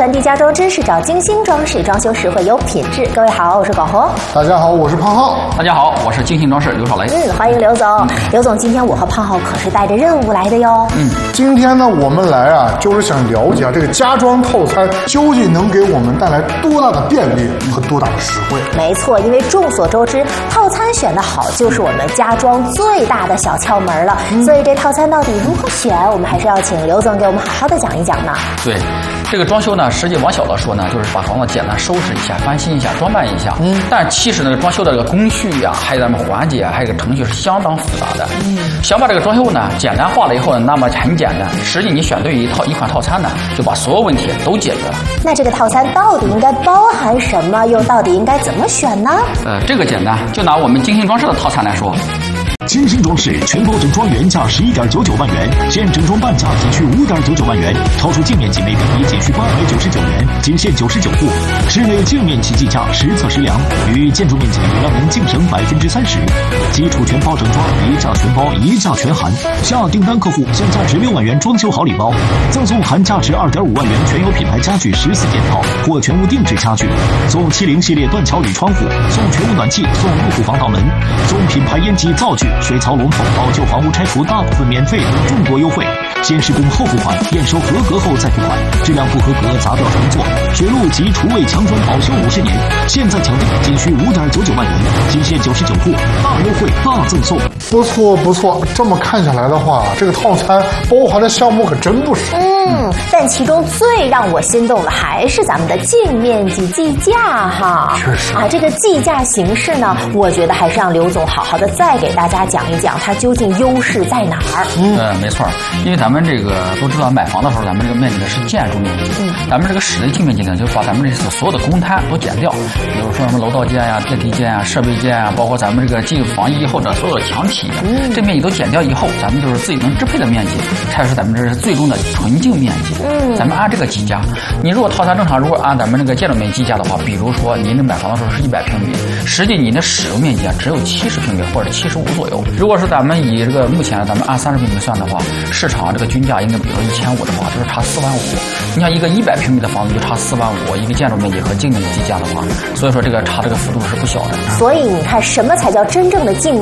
传递家装知识，找精心装饰，装修实惠有品质。各位好，我是广红。 大家好，我是胖浩。 大家好，我是精心装饰刘少雷。 欢迎刘总。刘总，今天我和胖浩可是带着任务来的哟。 今天呢，我们来就是想了解这个家装套餐究竟能给我们带来多大的便利和多大的实惠。 没错，因为众所周知，套餐选得好就是我们家装最大的小窍门了。所以这套餐到底如何选，我们还是要请刘总给我们好好的讲一讲呢。 对，这个装修呢，实际往小了说呢，就是把房子简单收拾一下、翻新一下、装扮一下。但其实那个装修的这个工序啊，还有咱们环节，还有个程序是相当复杂的。想把这个装修呢简单化了以后呢，那么很简单。实际你选对一款套餐呢，就把所有问题都解决了。 那这个套餐到底应该包含什么？又到底应该怎么选呢？ 这个简单，就拿我们精心装饰的套餐来说。 精心装饰全包整装原价11.99万元，现整装半价仅需5.99万元，超出净面积每平米仅需899元，仅限99户。室内净面积计价实测实量，与建筑面积让您净省30%。基础全包整装，一价全包，一价全含。下订单客户享价值6万元装修好礼包，赠送含价值2.5万元全有品牌家具14件套或全屋定制家具，送70系列断桥铝窗户，送全屋暖气，送入户防盗门，送品牌烟机灶具。水槽龙头老旧房屋拆除大部分免费，众多优惠，先施工后付款，验收合格后再付款，质量不合格砸掉重做。水路及厨卫墙砖保修50年，现在抢订仅需5.99万元，仅限99户，大优惠大赠送。 不错不错，这么看下来的话，这个套餐包含的项目可真不少。 但其中最让我心动的还是咱们的净面积计价哈。 确实这个计价形式呢，我觉得还是让刘总好好的再给大家讲一讲它究竟优势在哪儿。 没错，因为咱们这个都知道，买房的时候咱们这个面积呢是建筑面积，咱们这个室内净面积呢，就是把咱们这所有的公摊都减掉，比如说什么楼道间呀、电梯间呀、设备间呀，包括咱们这个进房以后的所有的墙体，这面积都减掉以后，咱们就是自己能支配的面积，才是咱们这是最终的纯净面积。咱们按这个计价。你如果套餐正常，如果按咱们这个建筑面积计价的话，比如说您这买房的时候是100平米，实际您的使用面积只有70平米或者75左右。如果是咱们以这个目前咱们按30平米算的话，市场这个均价应该比如说1500的话，就是差4万5。你像一个100平米的房子就差4万5，一个建筑面积和净面积计价的话，所以说这个差这个幅度是不小的。 所以你看，什么才叫真正的净